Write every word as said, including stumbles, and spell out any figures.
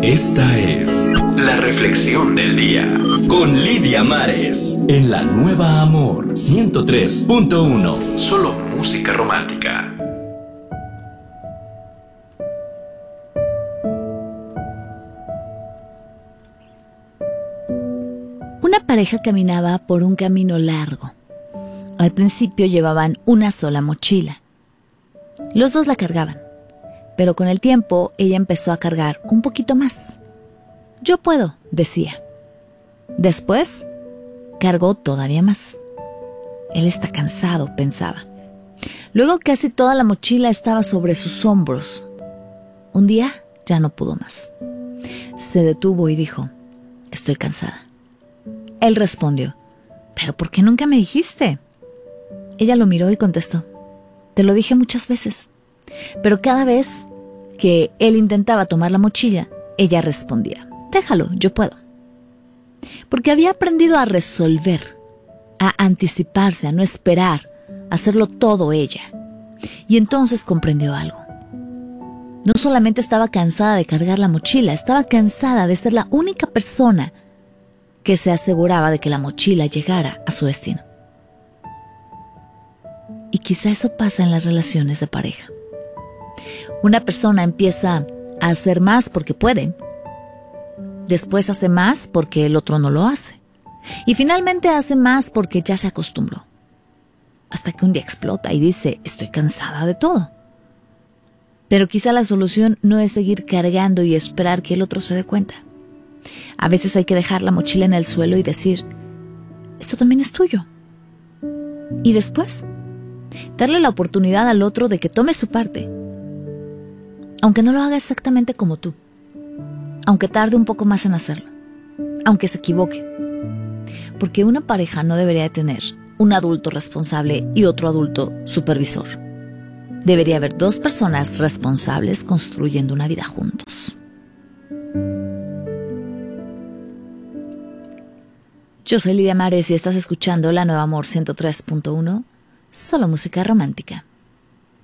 Esta es la reflexión del día con Lidia Mares en la Nueva Amor ciento tres punto uno. Solo música romántica. Una pareja caminaba por un camino largo. Al principio llevaban una sola mochila. Los dos la cargaban, pero con el tiempo ella empezó a cargar un poquito más. Yo puedo, decía. Después, cargó todavía más. Él está cansado, pensaba. Luego casi toda la mochila estaba sobre sus hombros. Un día ya no pudo más. Se detuvo y dijo, estoy cansada. Él respondió, ¿pero por qué nunca me dijiste? Ella lo miró y contestó, te lo dije muchas veces, pero cada vez que él intentaba tomar la mochila, ella respondía, déjalo, yo puedo. Porque había aprendido a resolver, a anticiparse, a no esperar, a hacerlo todo ella. Y entonces comprendió algo. No solamente estaba cansada de cargar la mochila, estaba cansada de ser la única persona que se aseguraba de que la mochila llegara a su destino. Y quizá eso pasa en las relaciones de pareja. Una persona empieza a hacer más porque puede, después hace más porque el otro no lo hace, y finalmente hace más porque ya se acostumbró, hasta que un día explota y dice, estoy cansada de todo. Pero quizá la solución no es seguir cargando y esperar que el otro se dé cuenta. A veces hay que dejar la mochila en el suelo y decir, esto también es tuyo. Y después, darle la oportunidad al otro de que tome su parte, aunque no lo haga exactamente como tú, aunque tarde un poco más en hacerlo, aunque se equivoque. Porque una pareja no debería de tener un adulto responsable y otro adulto supervisor. Debería haber dos personas responsables construyendo una vida juntos. Yo soy Lidia Mares y estás escuchando La Nueva Amor ciento tres punto uno, solo música romántica.